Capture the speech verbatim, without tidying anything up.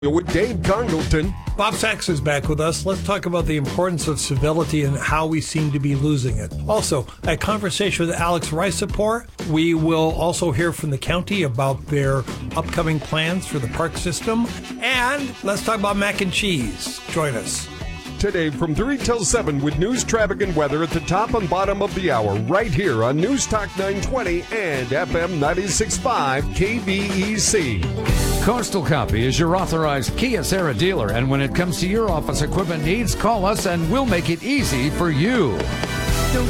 With Dave Congleton. Bob Sachs is back with us. Let's talk about the importance of civility and how we seem to be losing it. Also, a conversation with Alex Ricipor. We will also hear from the county about their upcoming plans for the park system. And let's talk about mac and cheese. Join us. Today from three till seven with news, traffic, and weather at the top and bottom of the hour, right here on News Talk nine twenty and F M ninety-six point five K V E C. Coastal Copy is your authorized Kia Serra dealer, and when it comes to your office equipment needs, call us and we'll make it easy for you.